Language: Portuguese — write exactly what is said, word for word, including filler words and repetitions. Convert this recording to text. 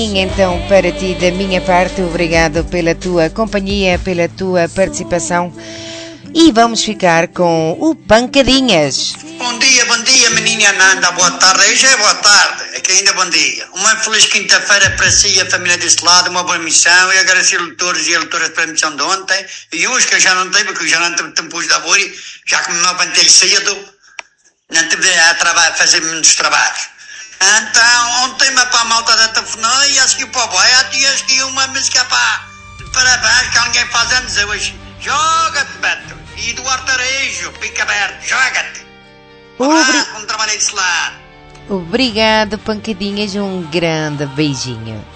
Então, para ti, da minha parte, obrigado pela tua companhia, pela tua participação. E vamos ficar com o Pancadinhas. Bom dia, bom dia, menina Ananda, boa tarde. Aí já é boa tarde, é que ainda bom dia. Uma feliz quinta-feira para si e a família desse lado, uma boa missão, e agradecer aos leitores e leitoras pela missão de ontem. E hoje, que eu já não tenho, porque eu já não tenho tempo de abrir, já que me levantei cedo, não tive a, trabalho, a fazer muitos trabalhos. Então, ontem me para a malta da telefonia e acho que para o boy, e acho que uma música para parabéns que alguém faz anos hoje. Joga-te, Beto. E Eduardo Arejo, pica aberto, joga-te. Obri... Um trabalho desse lado. Obrigado, Pancadinhas, um grande beijinho.